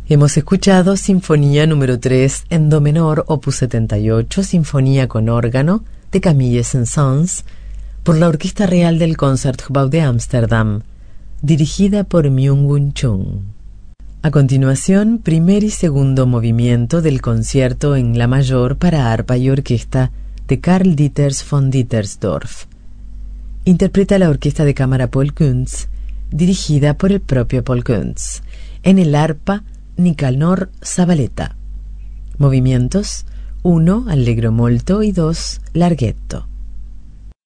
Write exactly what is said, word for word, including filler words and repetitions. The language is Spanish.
Hemos escuchado Sinfonía número tres en do menor, opus setenta y ocho, Sinfonía con órgano, de Camille Saint-Saëns, por la Orquesta Real del Concertgebouw de Ámsterdam, dirigida por Myung-Whun Chung. A continuación, primer y segundo movimiento del concierto en la mayor para arpa y orquesta de Karl Dieters von Dietersdorf. Interpreta la Orquesta de Cámara Paul Kuntz, dirigida por el propio Paul Kuntz. En el arpa, Nicanor Zavaleta. Movimientos uno, Allegro molto y dos, Larghetto.